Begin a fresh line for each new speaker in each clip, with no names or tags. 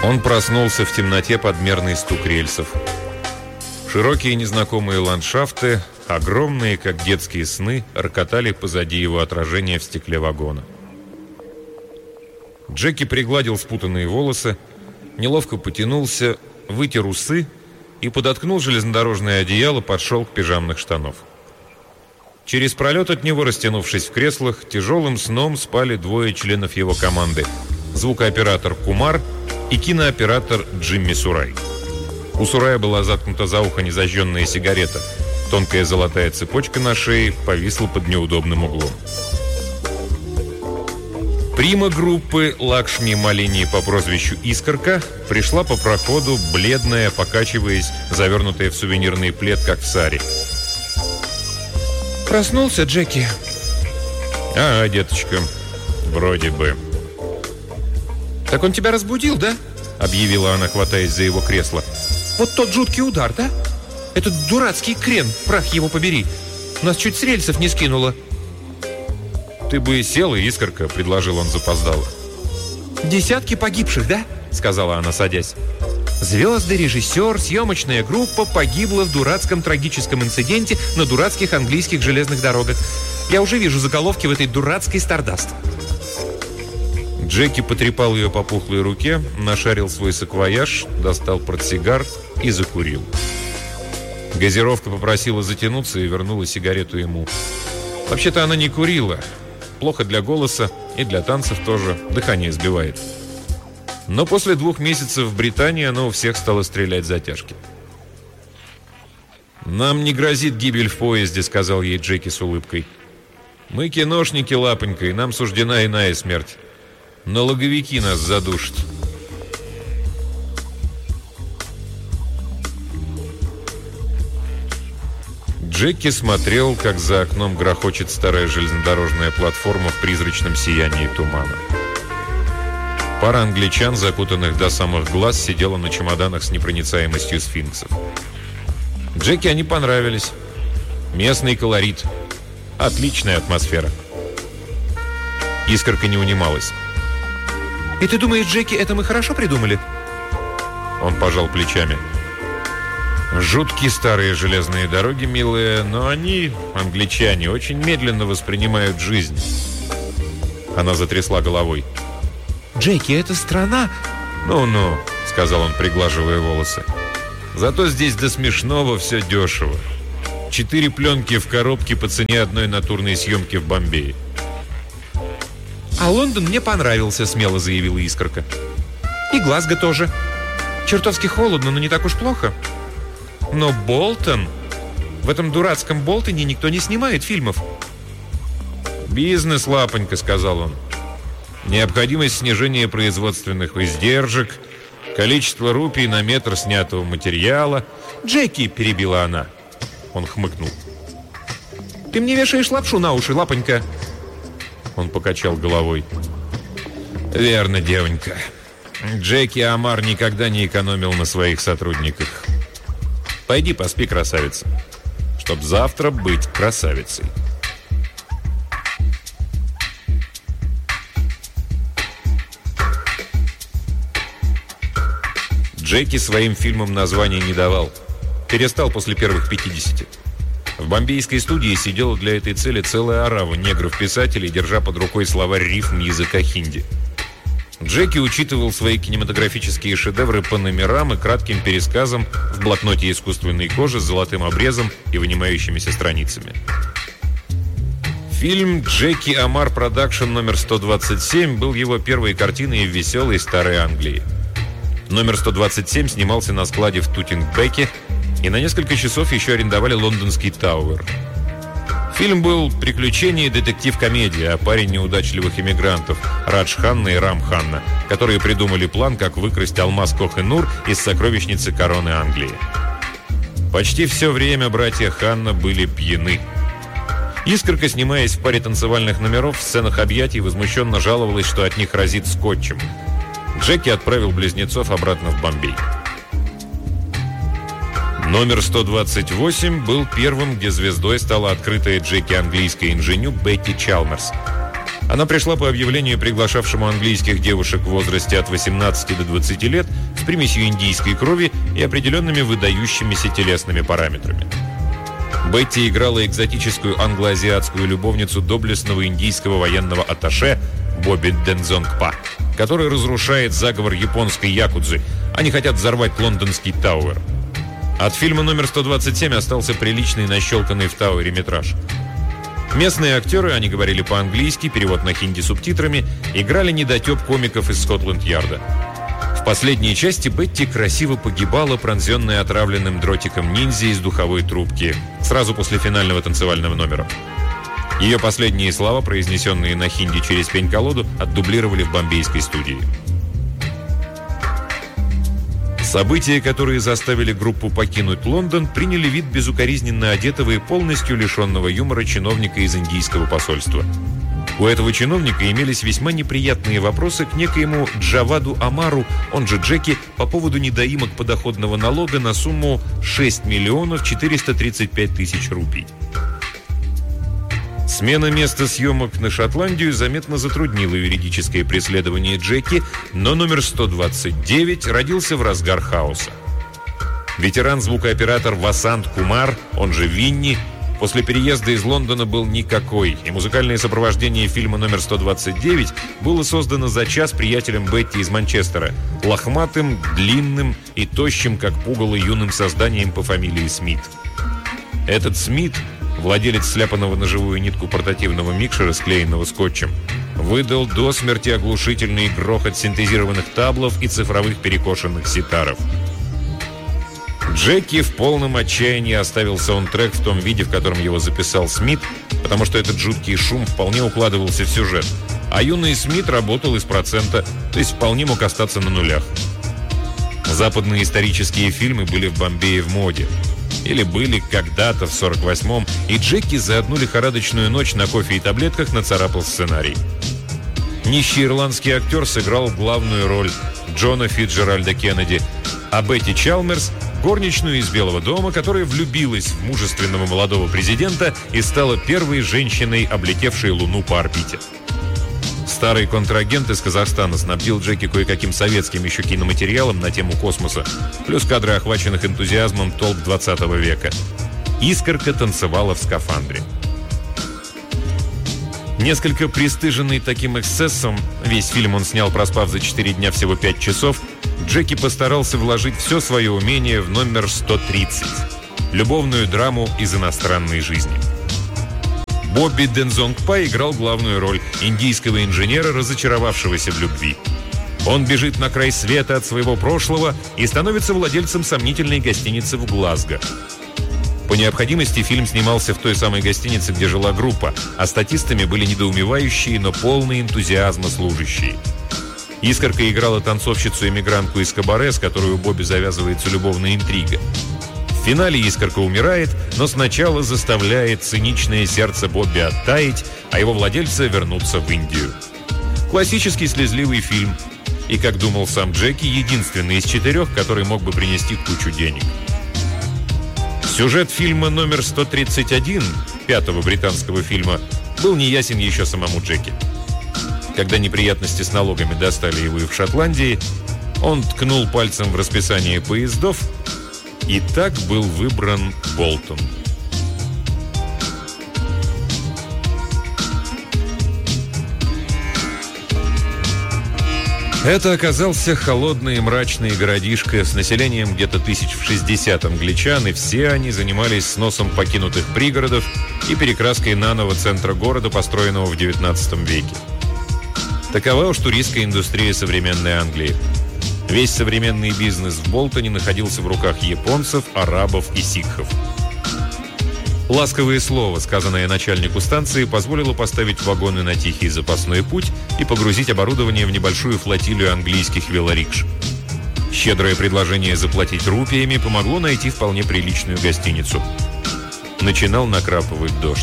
Он проснулся в темноте под мерный стук рельсов. Широкие незнакомые ландшафты, огромные, как детские сны, рокотали позади его отражения в стекле вагона. Джеки пригладил спутанные волосы, неловко потянулся, вытер усы и подоткнул железнодорожное одеяло под шелк пижамных штанов. Через пролет от него, растянувшись в креслах, тяжелым сном спали двое членов его команды – звукооператор Кумар и кинооператор Джимми Сурай. У Сурая была заткнута за ухо незажженная сигарета. Тонкая золотая цепочка на шее повисла под неудобным углом. Прима группы Лакшми Малини по прозвищу Искорка пришла по проходу, бледная, покачиваясь, завернутая в сувенирный плед, как в саре.
«Проснулся, Джеки?»
«Ага, деточка, вроде бы».
«Так он тебя разбудил, да?»
— объявила она, хватаясь за его кресло.
«Вот тот жуткий удар, да? Этот дурацкий крен, прах его побери. Нас чуть с рельсов не скинуло».
«Ты бы села, Искорка», — предложил он запоздало.
«Десятки погибших, да?» — сказала она, садясь. «Звезды, режиссер, съемочная группа погибла в дурацком трагическом инциденте на дурацких английских железных дорогах. Я уже вижу заголовки в этой дурацкой «Стардаст».
Джеки потрепал ее по пухлой руке, нашарил свой саквояж, достал портсигар и закурил. Газировка попросила затянуться и вернула сигарету ему. Вообще-то она не курила. Плохо для голоса и для танцев тоже, дыхание сбивает. Но после 2 месяцев в Британии она у всех стала стрелять затяжки. «Нам не грозит гибель в поезде», — сказал ей Джеки с улыбкой. «Мы киношники, лапонька, и нам суждена иная смерть. Налоговики нас задушат». Джеки смотрел, как за окном грохочет старая железнодорожная платформа в призрачном сиянии тумана. Пара англичан, закутанных до самых глаз, сидела на чемоданах с непроницаемостью сфинксов. Джеки они понравились. Местный колорит. Отличная атмосфера. Искорка не унималась.
«И ты думаешь, Джеки, это мы хорошо придумали?»
Он пожал плечами. «Жуткие старые железные дороги, милые, но они, англичане, очень медленно воспринимают жизнь». Она затрясла головой.
«Джеки, это страна...»
«Ну-ну», — сказал он, приглаживая волосы. «Зато здесь до смешного все дешево. 4 пленки в коробке по цене одной натурной съемки в Бомбее».
«А Лондон мне понравился», — смело заявила Искорка. «И Глазго тоже. Чертовски холодно, но не так уж плохо. Но Болтон... В этом дурацком Болтоне никто не снимает фильмов».
«Бизнес, лапонька», — сказал он. «Необходимость снижения производственных издержек, количество рупий на метр снятого материала».
«Джеки», — перебила она.
Он хмыкнул.
«Ты мне вешаешь лапшу на уши, лапонька».
Он покачал головой. «Верно, девонька. Джеки Амар никогда не экономил на своих сотрудниках. Пойди поспи, красавица, чтоб завтра быть красавицей». Джеки своим фильмам названия не давал. Перестал после первых 50. В бомбейской студии сидела для этой цели целая орава негров-писателей, держа под рукой словарь рифм языка хинди. Джеки учитывал свои кинематографические шедевры по номерам и кратким пересказам в блокноте искусственной кожи с золотым обрезом и вынимающимися страницами. Фильм «Джеки Амар Продакшн номер 127» был его первой картиной в веселой старой Англии. Номер 127 снимался на складе в Тутингбеке, и на несколько часов еще арендовали лондонский Тауэр. Фильм был приключение и детектив-комедия о паре неудачливых иммигрантов Радж Ханна и Рам Ханна, которые придумали план, как выкрасть алмаз Кох-и-Нур из сокровищницы короны Англии. Почти все время братья Ханна были пьяны. Искорка, снимаясь в паре танцевальных номеров в сценах объятий, возмущенно жаловалась, что от них разит скотчем. Джеки отправил близнецов обратно в Бомбей. Номер 128 был первым, где звездой стала открытая Джеки английская инженю Бетти Чалмерс. Она пришла по объявлению, приглашавшему английских девушек в возрасте от 18 до 20 лет с примесью индийской крови и определенными выдающимися телесными параметрами. Бетти играла экзотическую англо-азиатскую любовницу доблестного индийского военного атташе Бобби Дензонгпа, который разрушает заговор японской якудзы. Они хотят взорвать лондонский Тауэр. От фильма номер 127 остался приличный нащелканный в Тауэре метраж. Местные актеры, они говорили по-английски, перевод на хинди субтитрами, играли недотеп комиков из Скотланд-Ярда. В последней части Бетти красиво погибала, пронзенная отравленным дротиком ниндзя из духовой трубки, сразу после финального танцевального номера. Ее последние слова, произнесенные на хинди через пень-колоду, отдублировали в бомбейской студии. События, которые заставили группу покинуть Лондон, приняли вид безукоризненно одетого и полностью лишенного юмора чиновника из индийского посольства. У этого чиновника имелись весьма неприятные вопросы к некоему Джаваду Амару, он же Джеки, по поводу недоимок подоходного налога на сумму 6 миллионов 435 тысяч рупий. Смена места съемок на Шотландию заметно затруднила юридическое преследование Джеки, но номер 129 родился в разгар хаоса. Ветеран-звукооператор Васант Кумар, он же Винни, после переезда из Лондона был никакой, и музыкальное сопровождение фильма номер 129 было создано за час приятелем Бетти из Манчестера, лохматым, длинным и тощим, как пугало, юным созданием по фамилии Смит. Этот Смит, владелец сляпанного на живую нитку портативного микшера, склеенного скотчем, выдал до смерти оглушительный грохот синтезированных таблов и цифровых перекошенных ситаров. Джеки в полном отчаянии оставил саундтрек в том виде, в котором его записал Смит, потому что этот жуткий шум вполне укладывался в сюжет, а юный Смит работал из процента, то есть вполне мог остаться на нулях. Западные исторические фильмы были в Бомбее в моде. Или были когда-то в 48-м, и Джеки за одну лихорадочную ночь на кофе и таблетках нацарапал сценарий. Нищий ирландский актер сыграл главную роль Джона Фитджеральда Кеннеди, а Бетти Чалмерс – горничную из Белого дома, которая влюбилась в мужественного молодого президента и стала первой женщиной, облетевшей Луну по орбите. Старый контрагент из Казахстана снабдил Джеки кое-каким советским еще киноматериалом на тему космоса, плюс кадры, охваченных энтузиазмом толп 20 века. Искорка танцевала в скафандре. Несколько пристыженный таким эксцессом, весь фильм он снял, проспав за 4 дня всего 5 часов, Джеки постарался вложить все свое умение в номер 130 – любовную драму из иностранной жизни. Бобби Дензонгпа играл главную роль индийского инженера, разочаровавшегося в любви. Он бежит на край света от своего прошлого и становится владельцем сомнительной гостиницы в Глазго. По необходимости фильм снимался в той самой гостинице, где жила группа, а статистами были недоумевающие, но полные энтузиазма служащие. Искорка играла танцовщицу-эмигрантку из кабаре, с которой у Бобби завязывается любовная интрига. В финале Искорка умирает, но сначала заставляет циничное сердце Бобби оттаять, а его владельца вернуться в Индию. Классический слезливый фильм. И, как думал сам Джеки, единственный из 4, который мог бы принести кучу денег. Сюжет фильма номер 131, 5-го британского фильма, был неясен еще самому Джеки. Когда неприятности с налогами достали его и в Шотландии, он ткнул пальцем в расписание поездов, и так был выбран Болтон. Это оказался холодный и мрачный городишко с населением где-то 1060 англичан, и все они занимались сносом покинутых пригородов и перекраской наново центра города, построенного в XIX веке. Такова уж туристская индустрия современной Англии. Весь современный бизнес в Болтоне находился в руках японцев, арабов и сикхов. Ласковое слово, сказанное начальнику станции, позволило поставить вагоны на тихий запасной путь и погрузить оборудование в небольшую флотилию английских велорикш. Щедрое предложение заплатить рупиями помогло найти вполне приличную гостиницу. Начинал накрапывать дождь.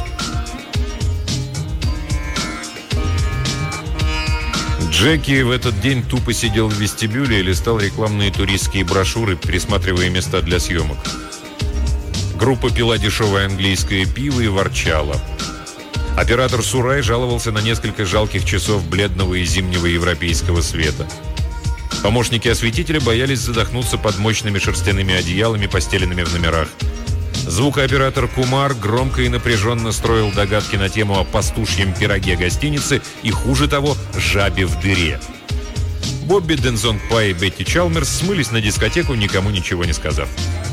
Джеки в этот день тупо сидел в вестибюле и листал рекламные туристские брошюры, присматривая места для съемок. Группа пила дешевое английское пиво и ворчала. Оператор Сурай жаловался на несколько жалких часов бледного и зимнего европейского света. Помощники осветителя боялись задохнуться под мощными шерстяными одеялами, постеленными в номерах. Звукооператор Кумар громко и напряженно строил догадки на тему о пастушьем пироге гостиницы и, хуже того, жабе в дыре. Бобби Дензонг Пай и Бетти Чалмерс смылись на дискотеку, никому ничего не сказав.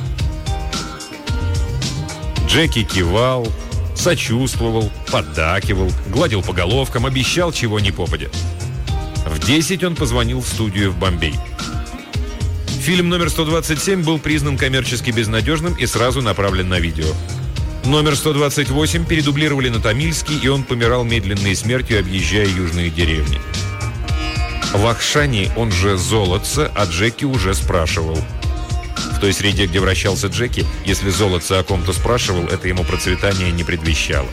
Джеки кивал, сочувствовал, поддакивал, гладил по головкам, обещал чего ни попадя. В 10 он позвонил в студию в Бомбей. Фильм номер 127 был признан коммерчески безнадежным и сразу направлен на видео. Номер 128 передублировали на тамильский, и он помирал медленной смертью, объезжая южные деревни. Вахшани, он же Золотце, а Джеки уже спрашивал. В той среде, где вращался Джеки, если Золотце о ком-то спрашивал, это ему процветание не предвещало.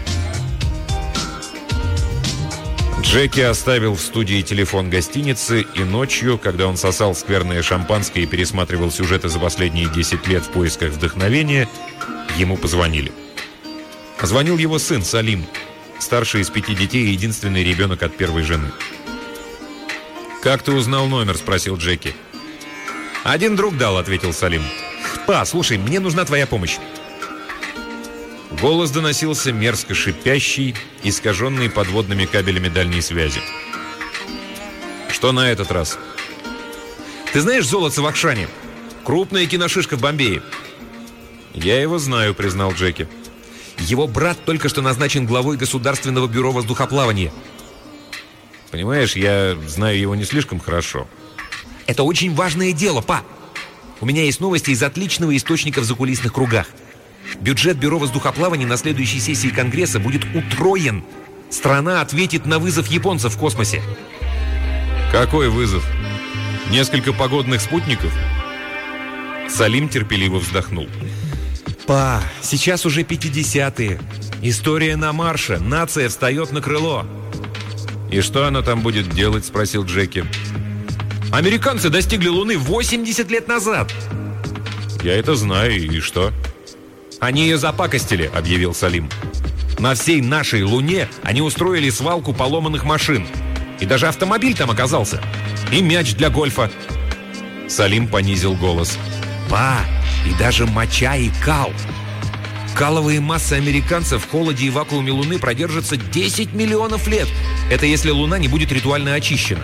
Джеки оставил в студии телефон гостиницы, и ночью, когда он сосал скверное шампанское и пересматривал сюжеты за последние 10 лет в поисках вдохновения, ему позвонили. Звонил его сын Салим, старший из 5 детей и единственный ребенок от первой жены. «Как ты узнал номер?» – спросил Джеки. «Один друг дал», – ответил Салим. «Па, слушай, мне нужна твоя помощь». Голос доносился мерзко шипящий, искаженный подводными кабелями дальней связи. «Что на этот раз?» «Ты знаешь Золотце Вахшани? Крупная киношишка в Бомбее». «Я его знаю», — признал Джеки. «Его брат только что назначен главой Государственного бюро воздухоплавания». «Понимаешь, я знаю его не слишком хорошо». «Это очень важное дело, па. У меня есть новости из отличного источника в закулисных кругах. Бюджет Бюро воздухоплавания на следующей сессии Конгресса будет утроен. Страна ответит на вызов японцев в космосе». «Какой вызов? Несколько погодных спутников?» Салим терпеливо вздохнул. «Па, сейчас уже 50-е. История на марше. Нация встает на крыло». «И что она там будет делать?» – спросил Джеки. «Американцы достигли Луны 80 лет назад». «Я это знаю. И что?» «Они ее запакостили», — объявил Салим. «На всей нашей Луне они устроили свалку поломанных машин. И даже автомобиль там оказался. И мяч для гольфа». Салим понизил голос. «Па, и даже моча и кал. Каловые массы американцев в холоде и вакууме Луны продержатся 10 миллионов лет. Это если Луна не будет ритуально очищена».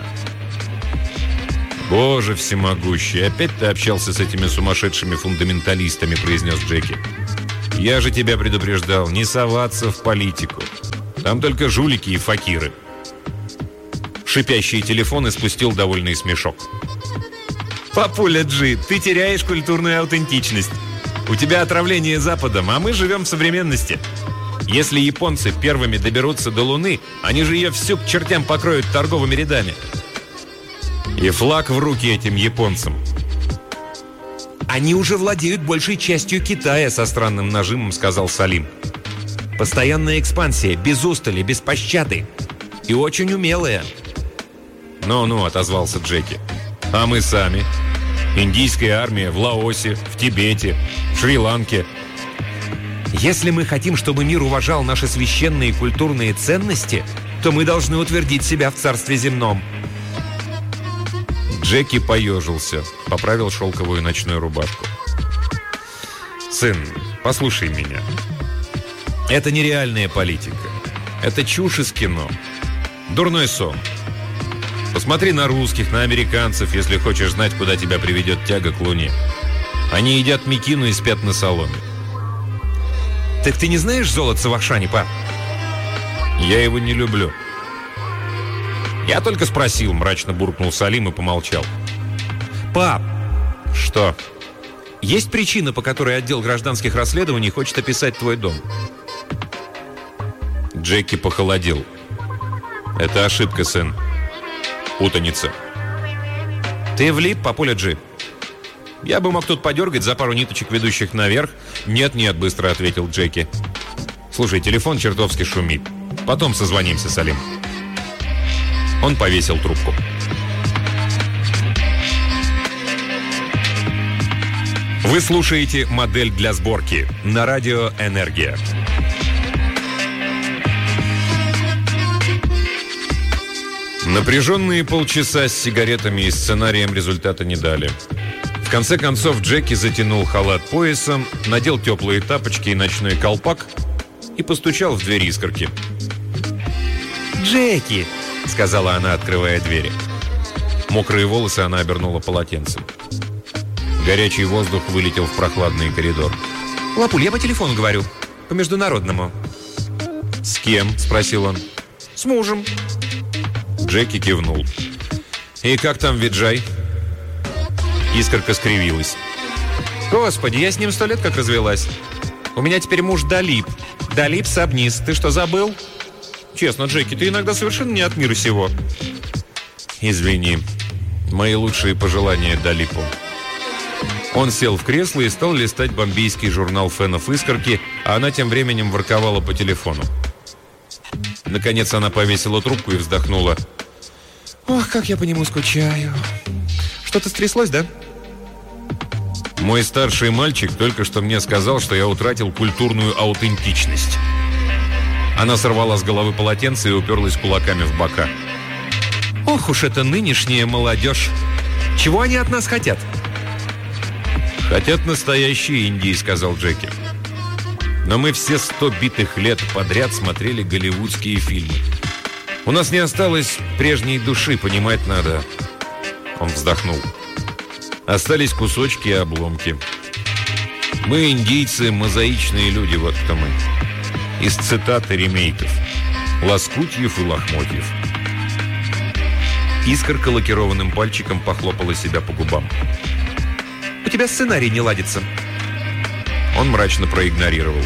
«Боже всемогущий, опять ты общался с этими сумасшедшими фундаменталистами», — произнес Джеки. «Я же тебя предупреждал, не соваться в политику. Там только жулики и факиры». Шипящий телефон испустил довольный смешок. «Папуля Джи, ты теряешь культурную аутентичность. У тебя отравление Западом, а мы живем в современности. Если японцы первыми доберутся до Луны, они же ее всю к чертям покроют торговыми рядами. И флаг в руки этим японцам». «Они уже владеют большей частью Китая», — со странным нажимом сказал Салим. «Постоянная экспансия, без устали, без пощады. И очень умелая». «Ну-ну», — отозвался Джеки. «А мы сами? Индийская армия в Лаосе, в Тибете, в Шри-Ланке». «Если мы хотим, чтобы мир уважал наши священные культурные ценности, то мы должны утвердить себя в царстве земном». Джеки поежился, поправил шелковую ночную рубашку. «Сын, послушай меня. Это нереальная политика. Это чушь из кино. Дурной сон. Посмотри на русских, на американцев, если хочешь знать, куда тебя приведет тяга к Луне. Они едят мекину и спят на соломе». «Так ты не знаешь Золотце Вахшани, па?» «Я его не люблю». «Я только спросил», — мрачно буркнул Салим и помолчал. «Пап!» «Что?» «Есть причина, по которой отдел гражданских расследований хочет описать твой дом?» Джеки похолодел. «Это ошибка, сын. Путаница». «Ты влип, папуля Джи?» «Я бы мог тут подергать за пару ниточек, ведущих наверх». «Нет-нет», — быстро ответил Джеки. «Слушай, телефон чертовски шумит. Потом созвонимся, Салим». Он повесил трубку. Вы слушаете «Модель для сборки» на радио «Энергия». Напряженные полчаса с сигаретами и сценарием результата не дали. В конце концов Джеки затянул халат поясом, надел теплые тапочки и ночной колпак и постучал в дверь Искорки.
«Джеки!» — сказала она, открывая двери.
Мокрые волосы она обернула полотенцем. Горячий воздух вылетел в прохладный коридор.
«Лапуль, я по телефону говорю. По международному».
«С кем?» – спросил он.
«С мужем».
Джеки кивнул. «И как там Виджай?» Искорка скривилась.
«Господи, я с ним 100 лет как развелась. У меня теперь муж Далип. Далип Сабнис. Ты что, забыл?» «Честно, Джеки, ты иногда совершенно не от мира сего».
«Извини. Мои лучшие пожелания Далипу». Он сел в кресло и стал листать бомбейский журнал фенов Искорки, а она тем временем ворковала по телефону. Наконец она повесила трубку и вздохнула.
«Ох, как я по нему скучаю. Что-то стряслось, да?»
«Мой старший мальчик только что мне сказал, что я утратил культурную аутентичность». Она сорвала с головы полотенце и уперлась кулаками в бока.
«Ох уж это нынешняя молодежь! Чего они от нас хотят?»
«Хотят настоящей Индии», — сказал Джеки. «Но мы все 100 битых лет подряд смотрели голливудские фильмы. У нас не осталось прежней души, понимать надо». Он вздохнул. «Остались кусочки и обломки. Мы, индийцы, мозаичные люди, вот кто мы. Из цитат и ремейков. Лоскутьев и лохмотьев». Искорка лакированным пальчиком похлопала себя по губам.
«У тебя сценарий не ладится».
Он мрачно проигнорировал.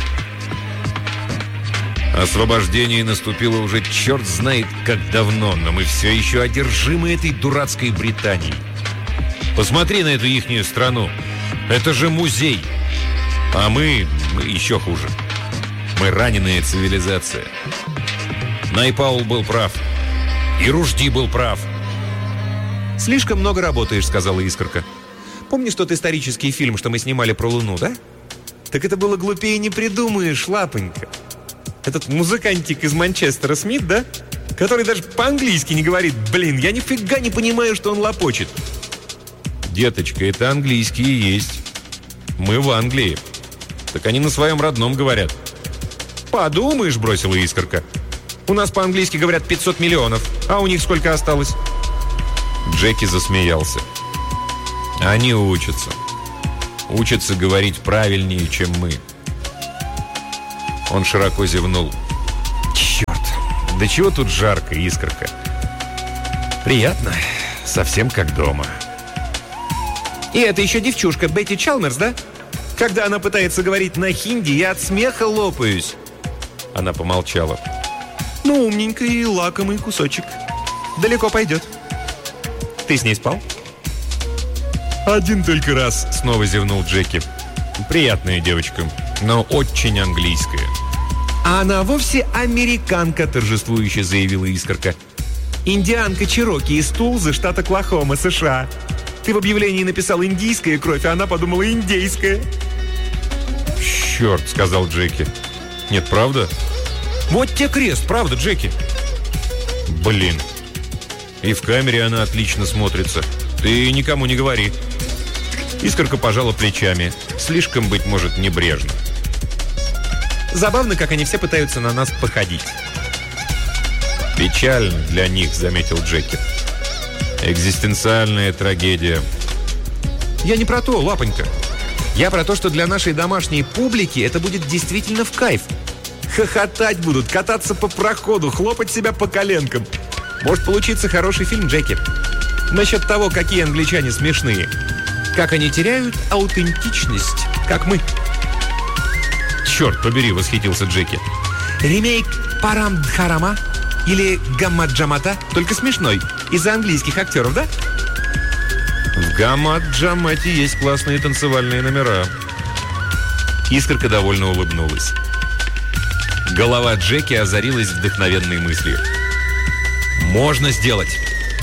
«Освобождение наступило уже черт знает как давно, но мы все еще одержимы этой дурацкой Британией. Посмотри на эту ихнюю страну. Это же музей. А мы еще хуже. Мы раненая цивилизация. Найпаул был прав. И Ружди был прав».
«Слишком много работаешь», — сказала Искорка. «Помнишь тот исторический фильм, что мы снимали про Луну, да? Так это было глупее не придумаешь, лапонька. Этот музыкантик из Манчестера, Смит, да? Который даже по-английски не говорит. Блин, я нифига не понимаю, что он лопочет».
«Деточка, это английский и есть. Мы в Англии. Так они на своем родном говорят».
«Подумаешь», — бросила Искорка. «У нас по-английски говорят 500 миллионов, а у них сколько осталось?»
Джеки засмеялся. «Они учатся. Учатся говорить правильнее, чем мы». Он широко зевнул. «Черт, да чего тут жарко, Искорка? Приятно, совсем как дома».
«И это еще девчушка Бетти Чалмерс, да? Когда она пытается говорить на хинди, я от смеха лопаюсь».
Она помолчала.
«Ну, умненький и лакомый кусочек. Далеко пойдет. Ты с ней спал?»
«Один только раз», — снова зевнул Джеки. «Приятная девочка, но очень английская».
«А она вовсе американка», — торжествующе заявила Искорка. «Индианка Чероки из Тулзы, штат Оклахома, США. Ты в объявлении написал «индийская кровь», а она подумала «индейская».
«Черт», — сказал Джеки. «Нет, правда?»
«Вот тебе крест, правда, Джеки?»
«Блин. И в камере она отлично смотрится. Ты никому не говори». Искорка пожала плечами. Слишком, быть может, небрежно.
«Забавно, как они все пытаются на нас походить».
«Печально для них», — заметил Джеки. «Экзистенциальная трагедия».
«Я не про то, лапонька. Я про то, что для нашей домашней публики это будет действительно в кайф. Хохотать будут, кататься по проходу, хлопать себя по коленкам. Может получиться хороший фильм, Джеки. Насчет того, какие англичане смешные. Как они теряют аутентичность, как мы».
«Черт побери», — восхитился Джеки.
«Ремейк Парам-Дхарама или Гамма-Джамата, только смешной, из-за английских актеров, да?»
«В Гамма-Джамате есть классные танцевальные номера». Искорка довольно улыбнулась. Голова Джеки озарилась вдохновенной мыслью. «Можно сделать!»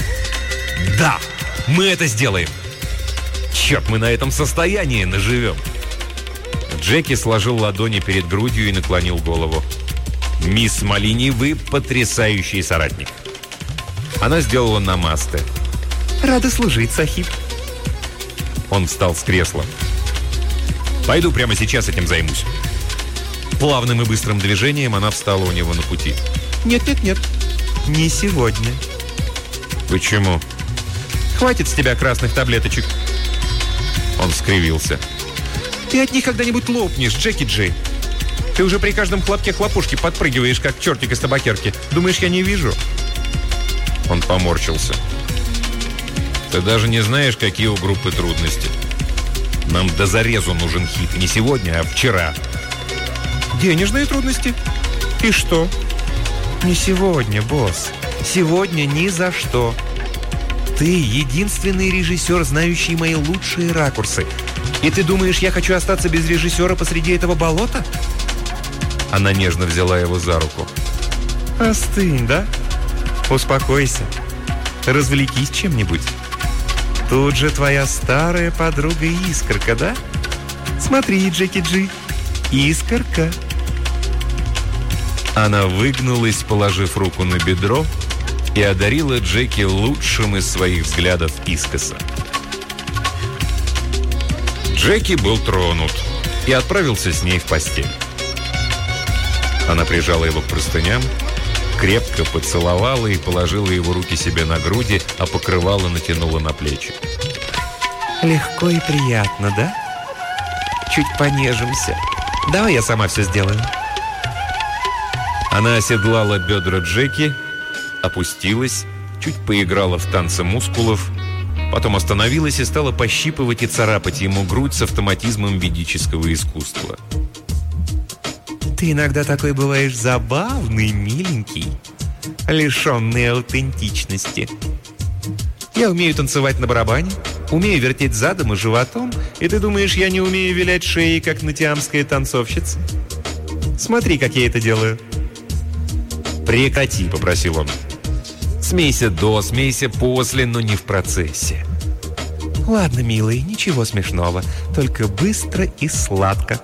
«Да, мы это сделаем!» «Черт, мы на этом состоянии наживем!» Джеки сложил ладони перед грудью и наклонил голову. «Мисс Малини, вы потрясающий соратник. Она сделала намасте.
«Рада служить, Сахиб».
Он встал с кресла. «Пойду прямо сейчас этим займусь». Плавным и быстрым движением она встала у него на пути.
«Нет, не сегодня».
«Почему?»
«Хватит с тебя красных таблеточек».
Он скривился.
«Ты от них когда-нибудь лопнешь, Джеки Джей. Ты уже при каждом хлопке хлопушки подпрыгиваешь, как чертик из табакерки. Думаешь, я не вижу?»
Он поморщился. «Ты даже не знаешь, какие у группы трудности. Нам до зарезу нужен хит. Не сегодня, а вчера».
«Денежные трудности? И что?» «Не сегодня, босс. Сегодня ни за что. Ты единственный режиссер, знающий мои лучшие ракурсы. И ты думаешь, я хочу остаться без режиссера посреди этого болота?»
Она нежно взяла его за руку.
«Остынь, да? Успокойся. Развлекись чем-нибудь. Тут же твоя старая подруга Искорка, да? Смотри, Джеки Джи, Искорка».
Она выгнулась, положив руку на бедро, и одарила Джеки лучшим из своих взглядов искоса. Джеки был тронут и отправился с ней в постель. Она прижала его к простыням, крепко поцеловала и положила его руки себе на груди, а покрывало натянула на плечи.
«Легко и приятно, да? Чуть понежимся. Давай я сама все сделаю».
Она оседлала бедра Джеки, опустилась, чуть поиграла в танце мускулов, потом остановилась и стала пощипывать и царапать ему грудь с автоматизмом ведического искусства.
«Ты иногда такой бываешь забавный, миленький, лишенный аутентичности. Я умею танцевать на барабане, умею вертеть задом и животом, и ты думаешь, я не умею вилять шеей, как натиамская танцовщица? Смотри, как я это делаю».
«Прекрати», — попросил он. «Смейся до, смейся после, но не в процессе».
«Ладно, милый, ничего смешного, только быстро и сладко».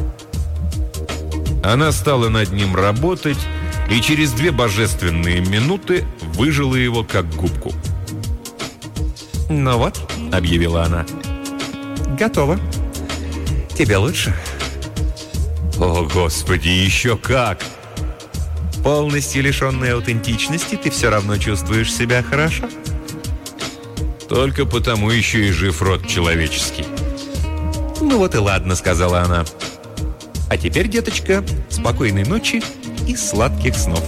Она стала над ним работать и через 2 божественные минуты выжила его как губку.
«Ну вот», — объявила она, — «готово. Тебе лучше?»
«О, Господи, еще как!»
«Полностью лишенной аутентичности, ты все равно чувствуешь себя хорошо?»
«Только потому еще и жив род человеческий».
«Ну вот и ладно», — сказала она. «А теперь, деточка, спокойной ночи и сладких снов».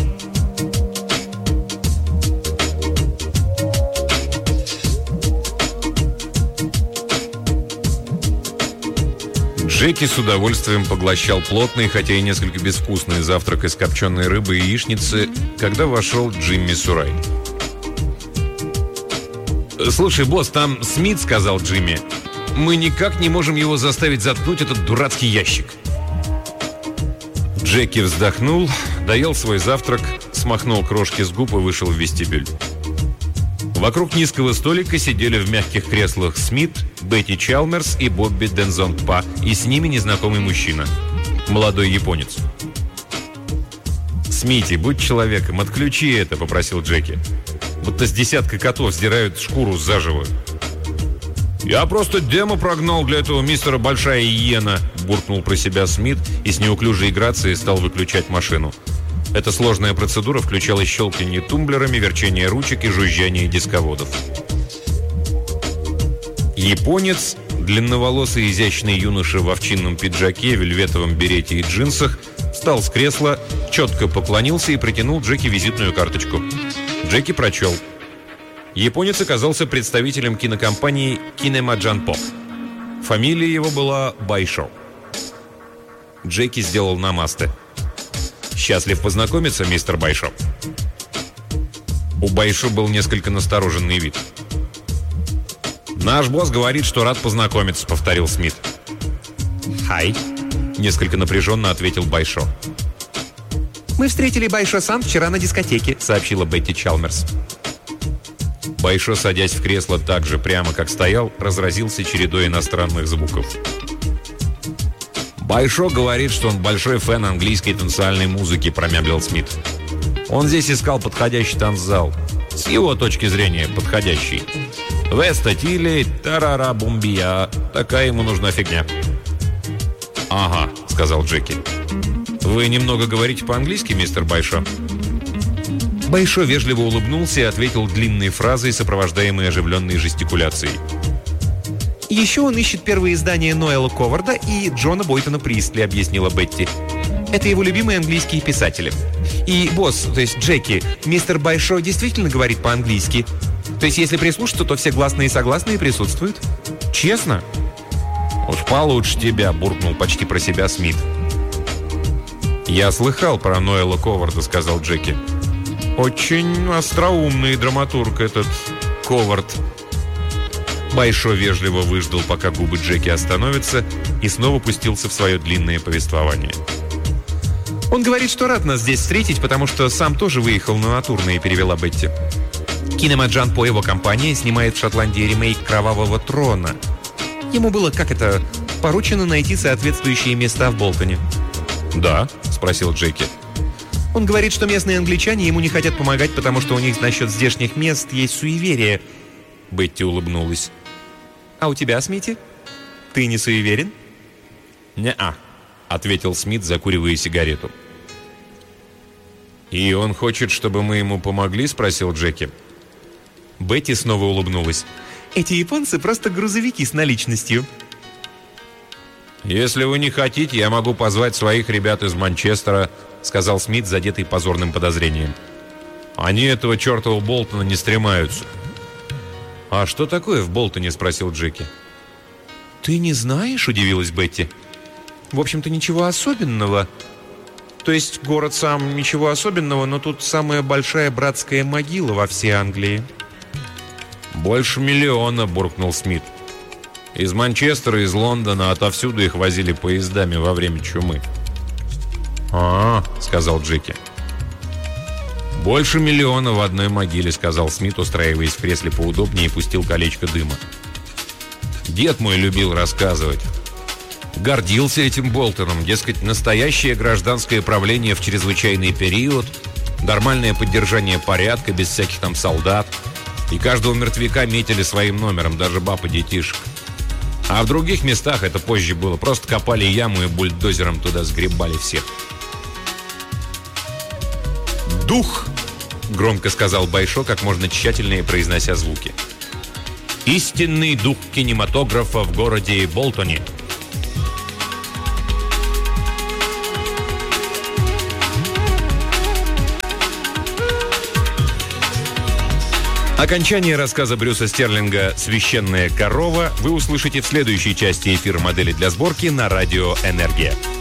Джеки с удовольствием поглощал плотный, хотя и несколько безвкусный завтрак из копченой рыбы и яичницы, когда вошел Джимми Сурай. «Слушай, босс, там Смит», — сказал Джимми. «Мы никак не можем его заставить заткнуть этот дурацкий ящик». Джеки вздохнул, доел свой завтрак, смахнул крошки с губ и вышел в вестибюль. Вокруг низкого столика сидели в мягких креслах Смит, Бетти Чалмерс и Бобби Дензонгпа, и с ними незнакомый мужчина, молодой японец. «Смити, будь человеком, отключи это», — попросил Джеки. «Будто с десятка котов сдирают шкуру заживо». «Я просто демо прогнал для этого мистера Большая Иена», — буркнул про себя Смит и с неуклюжей грацией стал выключать машину. Эта сложная процедура включала щелканье тумблерами, верчение ручек и жужжание дисководов. Японец, длинноволосый изящный юноша в овчинном пиджаке, вельветовом берете и джинсах, встал с кресла, четко поклонился и протянул Джеки визитную карточку. Джеки прочел. Японец оказался представителем кинокомпании «Кинема Джанпо». Фамилия его была Байшо. Джеки сделал намасте. «Счастлив познакомиться, мистер Байшо». У Байшо был несколько настороженный вид. «Наш босс говорит, что рад познакомиться», — повторил Смит.
«Хай»,
— несколько напряженно ответил Байшо.
«Мы встретили Байшо-сан вчера на дискотеке», — сообщила Бетти Чалмерс.
Байшо, садясь в кресло так же прямо, как стоял, разразился чередой иностранных звуков. «Байшо говорит, что он большой фэн английской танцевальной музыки», — промямлил Смит. «Он здесь искал подходящий танцзал. С его точки зрения подходящий. Веста Тилли, тарара бумбия. Такая ему нужна фигня. «Ага», — сказал Джеки. «Вы немного говорите по-английски, мистер Байшо?»
Байшо вежливо улыбнулся и ответил длинной фразой, сопровождаемой оживленной жестикуляцией. «Еще он ищет первые издания Ноэла Коварда и Джона Бойтона Пристли», — объяснила Бетти. «Это его любимые английские писатели. И босс, то есть Джеки, мистер Байшо действительно говорит по-английски? То есть если прислушаться, то все гласные и согласные присутствуют? Честно?»
«Уж получше тебя», — буркнул почти про себя Смит. «Я слыхал про Ноэла Коварда», — сказал Джеки. «Очень остроумный драматург этот Ковард».
Байшо вежливо выждал, пока губы Джеки остановятся, и снова пустился в свое длинное повествование. «Он говорит, что рад нас здесь встретить, потому что сам тоже выехал на натурные», — перевела Бетти. «Кинемаджан по его компании снимает в Шотландии ремейк «Кровавого трона». Ему было, поручено найти соответствующие места в Болтоне».
«Да?» — спросил Джеки.
«Он говорит, что местные англичане ему не хотят помогать, потому что у них насчет здешних мест есть суеверие». Бетти улыбнулась. «А у тебя, Смити? Ты не суеверен?»
«Не-а», — ответил Смит, закуривая сигарету. «И он хочет, чтобы мы ему помогли?» — спросил Джеки.
Бетти снова улыбнулась. «Эти японцы просто грузовики с наличностью».
«Если вы не хотите, я могу позвать своих ребят из Манчестера», — сказал Смит, задетый позорным подозрением. «Они этого чертова Болтона не стремаются». «А что такое в Болтоне?» — спросил Джеки.
«Ты не знаешь?» — удивилась Бетти. «В общем-то, ничего особенного. То есть город сам ничего особенного, но тут самая большая братская могила во всей Англии».
«Больше миллиона», — буркнул Смит. «Из Манчестера, из Лондона, отовсюду их возили поездами во время чумы».
«А-а», — сказал Джеки.
«Больше миллиона в одной могиле», — сказал Смит, устраиваясь в кресле поудобнее, и пустил колечко дыма. «Дед мой любил рассказывать. Гордился этим Болтоном, дескать, настоящее гражданское правление в чрезвычайный период, нормальное поддержание порядка, без всяких там солдат, и каждого мертвяка метили своим номером, даже баб и детишек. А в других местах это позже было, просто копали яму и бульдозером туда сгребали всех».
«Дух!» — громко сказал Байшо, как можно тщательнее произнося звуки.
«Истинный дух кинематографа в городе Болтоне».
Окончание рассказа Брюса Стерлинга «Священная корова» вы услышите в следующей части эфира «Модели для сборки» на радио «Энергия».